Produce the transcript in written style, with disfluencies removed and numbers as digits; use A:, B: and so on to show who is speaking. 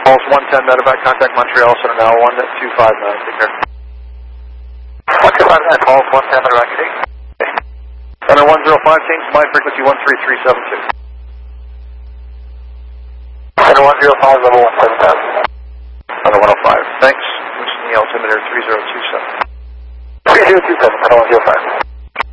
A: Pulse 110 medevac, contact Montreal Center now, 1259, take care.
B: 129, Pulse 110 medevac, take.
A: Center 105, change my frequency 13372.
B: Center 105, level 170.
A: Center 105, thanks. Listen to the altimeter 3027.
B: 3027, Center 105.